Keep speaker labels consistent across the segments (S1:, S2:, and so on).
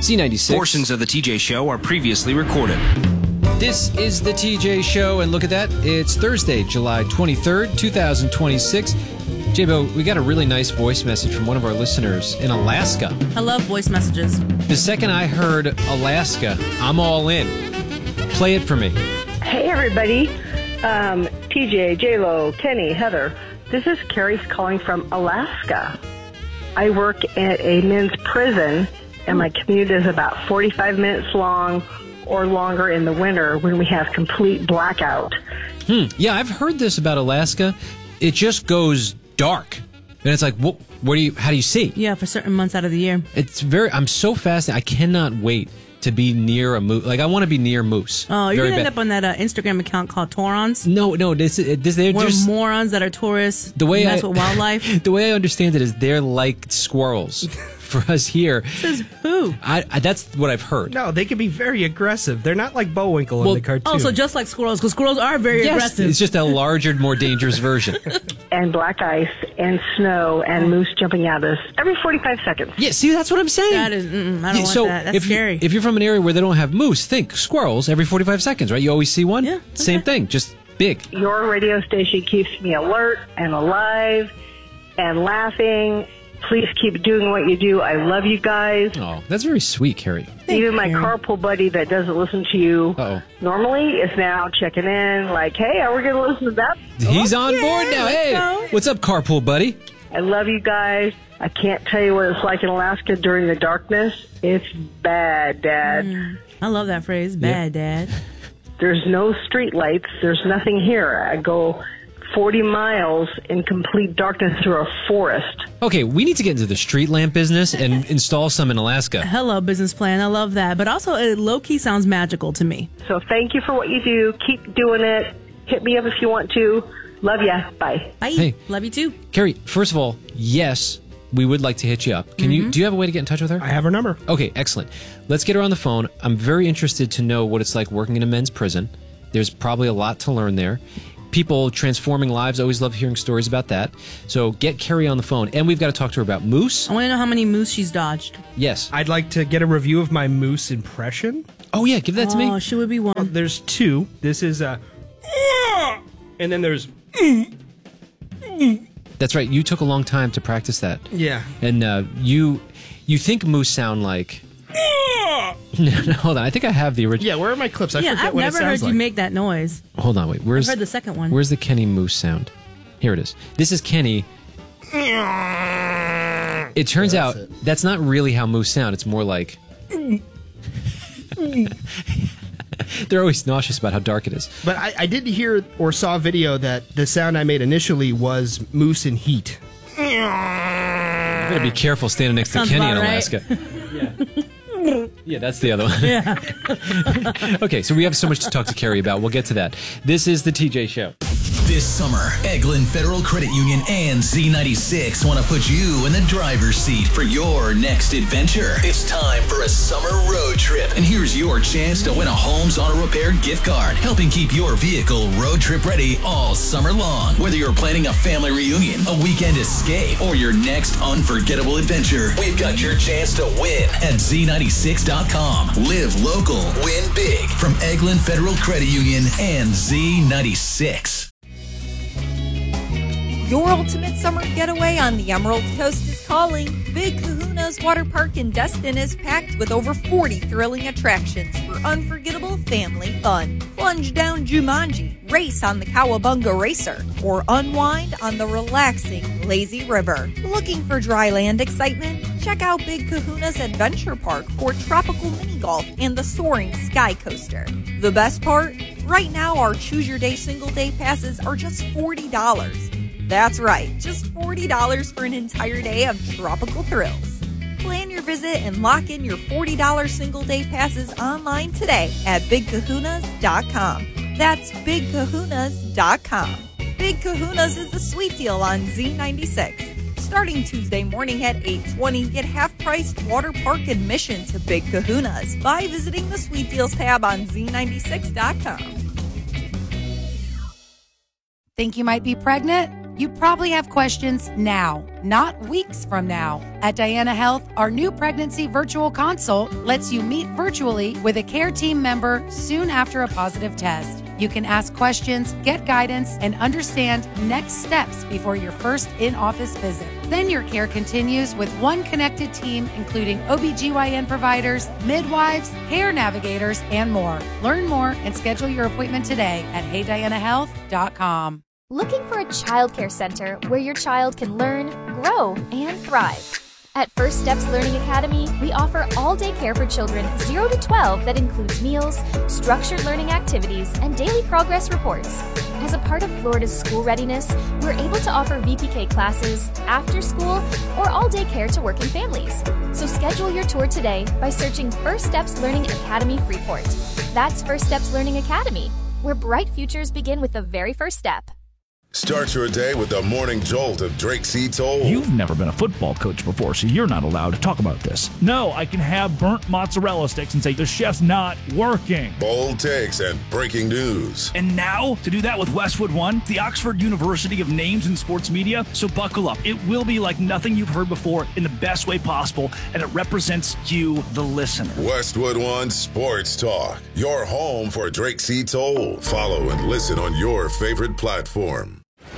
S1: Z96.
S2: Portions of the TJ Show are previously recorded.
S1: This is the TJ Show, and look at that. It's Thursday, July 23rd, 2026. J-Bo, we got a really nice voice message from one of our listeners in Alaska.
S3: I love voice messages.
S1: The second I heard Alaska, I'm all in. Play it for me.
S4: Hey, everybody. TJ, J-Lo, Kenny, Heather. This is Carrie calling from Alaska. I work at a men's prison, and my commute is about 45 minutes long or longer in the winter when we have complete blackout.
S1: Yeah, I've heard this about Alaska. It just goes dark. And it's like, how do you see?
S3: Yeah, for certain months out of the year.
S1: I'm so fascinated. I cannot wait to be near a moose. Like, I want to be near moose.
S3: Oh, you're going to end up on that Instagram account called Taurons?
S1: No, they're
S3: We're
S1: just
S3: morons that are tourists. With wildlife.
S1: The way I understand it is they're like squirrels for us here.
S3: Says who?
S1: That's what I've heard.
S5: No, they can be very aggressive. They're not like Bullwinkle in the cartoon.
S3: Oh, so just like squirrels, because squirrels are very aggressive.
S1: It's just a larger, more dangerous version.
S4: And black ice and snow and moose jumping at us every 45 seconds.
S1: Yeah, see, that's what I'm saying.
S3: That is, I don't want that. That's scary.
S1: If you're from an area where they don't have moose, think squirrels every 45 seconds, right? You always see one?
S3: Yeah.
S1: Same thing, just big.
S4: Your radio station keeps me alert and alive and laughing. Please keep doing what you do. I love you guys.
S1: Oh, that's very sweet, Carrie.
S4: Even my carpool buddy that doesn't listen to you normally is now checking in like, hey, are we going to listen to that?
S1: He's on board now. Hey, what's up, carpool buddy?
S4: I love you guys. I can't tell you what it's like in Alaska during the darkness. It's bad, Dad.
S3: I love that phrase, bad, Dad.
S4: There's no street lights. There's nothing here. I go 40 miles in complete darkness through a forest.
S1: Okay, we need to get into the street lamp business and install some in Alaska.
S3: Hello, business plan. I love that. But also, it low-key sounds magical to me.
S4: So thank you for what you do. Keep doing it. Hit me up if you want to. Love ya. Bye.
S3: Bye.
S1: Hey.
S3: Love you too.
S1: Carrie, first of all, yes, we would like to hit you up. Do you have a way to get in touch with her?
S5: I have her number.
S1: Okay, excellent. Let's get her on the phone. I'm very interested to know what it's like working in a men's prison. There's probably a lot to learn there. People transforming lives, always love hearing stories about that. So get Carrie on the phone. And we've got to talk to her about moose.
S3: I want to know how many moose she's dodged.
S1: Yes.
S5: I'd like to get a review of my moose impression.
S1: Oh, yeah, give that to me.
S3: Oh, she would be one.
S5: There's two. This is a... And then there's...
S1: That's right. You took a long time to practice that.
S5: Yeah.
S1: And you think moose sound like... No, hold on. I think I have the original.
S5: Yeah, where are my clips? I forget
S3: I've
S5: what it
S3: never
S5: sounds
S3: heard
S5: like.
S3: you make that noise.
S1: Hold on, wait.
S3: I've heard the second one.
S1: Where's the Kenny moose sound? Here it is. This is Kenny. It turns out that's not really how moose sound. It's more like... They're always nauseous about how dark it is.
S5: But I did hear or saw a video that the sound I made initially was moose in heat.
S1: You better be careful standing next to Kenny in Alaska. Yeah, that's the other one.
S3: Yeah.
S1: Okay, so we have so much to talk to Carrie about. We'll get to that. This is the TJ Show.
S6: This summer, Eglin Federal Credit Union and Z96 want to put you in the driver's seat for your next adventure. It's time for a summer road trip. And here's your chance to win a Holmes Auto Repair gift card, helping keep your vehicle road trip ready all summer long. Whether you're planning a family reunion, a weekend escape, or your next unforgettable adventure, we've got your chance to win at Z96.com. Live local, win big from Eglin Federal Credit Union and Z96.
S7: Your ultimate summer getaway on the Emerald Coast is calling. Big Kahuna's Water Park in Destin is packed with over 40 thrilling attractions for unforgettable family fun. Plunge down Jumanji, race on the Cowabunga Racer, or unwind on the relaxing Lazy River. Looking for dry land excitement? Check out Big Kahuna's Adventure Park for tropical mini golf and the soaring Sky Coaster. The best part? Right now, our Choose Your Day single day passes are just $40. That's right, just $40 for an entire day of tropical thrills. Plan your visit and lock in your $40 single day passes online today at BigKahunas.com. That's BigKahunas.com. Big Kahunas is the sweet deal on Z96. Starting Tuesday morning at 8:20, get half-priced water park admission to Big Kahunas by visiting the Sweet Deals tab on Z96.com.
S8: Think you might be pregnant? You probably have questions now, not weeks from now. At Diana Health, our new pregnancy virtual consult lets you meet virtually with a care team member soon after a positive test. You can ask questions, get guidance, and understand next steps before your first in-office visit. Then your care continues with one connected team, including OBGYN providers, midwives, care navigators, and more. Learn more and schedule your appointment today at HeyDianaHealth.com.
S9: Looking for a childcare center where your child can learn, grow, and thrive? At First Steps Learning Academy, we offer all-day care for children 0 to 12 that includes meals, structured learning activities, and daily progress reports. As a part of Florida's school readiness, we're able to offer VPK classes, after school, or all-day care to working families. So schedule your tour today by searching First Steps Learning Academy Freeport. That's First Steps Learning Academy, where bright futures begin with the very first step.
S10: Start your day with the morning jolt of Drake C. Toll.
S11: You've never been a football coach before, so you're not allowed to talk about this. No, I can have burnt mozzarella sticks and say the chef's not working.
S10: Bold takes and breaking news.
S11: And now, to do that with Westwood One, the Oxford University of Names in Sports Media. So buckle up. It will be like nothing you've heard before in the best way possible, and it represents you, the listener.
S10: Westwood One Sports Talk, your home for Drake C. Toll. Follow and listen on your favorite platform.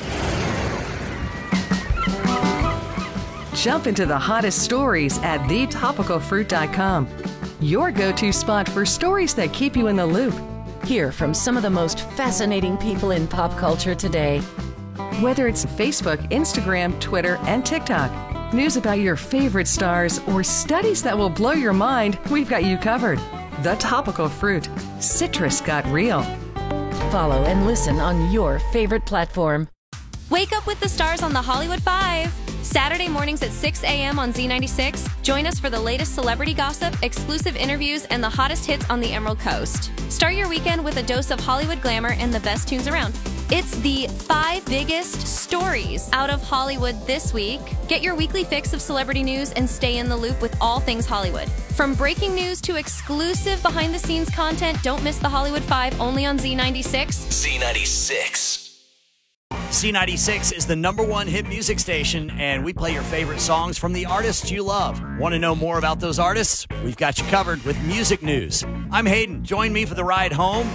S12: Jump into the hottest stories at thetopicalfruit.com. Your go-to spot for stories that keep you in the loop.
S13: Hear from some of the most fascinating people in pop culture today.
S12: Whether it's Facebook, Instagram, Twitter, and TikTok, news about your favorite stars, or studies that will blow your mind, we've got you covered. The Topical Fruit. Citrus got real.
S13: Follow and listen on your favorite platform.
S14: Wake up with the stars on the Hollywood 5. Saturday mornings at 6 a.m. on Z96. Join us for the latest celebrity gossip, exclusive interviews, and the hottest hits on the Emerald Coast. Start your weekend with a dose of Hollywood glamour and the best tunes around. It's the 5 biggest stories out of Hollywood this week. Get your weekly fix of celebrity news and stay in the loop with all things Hollywood. From breaking news to exclusive behind-the-scenes content, don't miss the Hollywood 5 only on Z96.
S6: Z96.
S15: Z96 is the #1 hit music station, and we play your favorite songs from the artists you love. Want to know more about those artists? We've got you covered with music news. I'm Hayden. Join me for the ride home.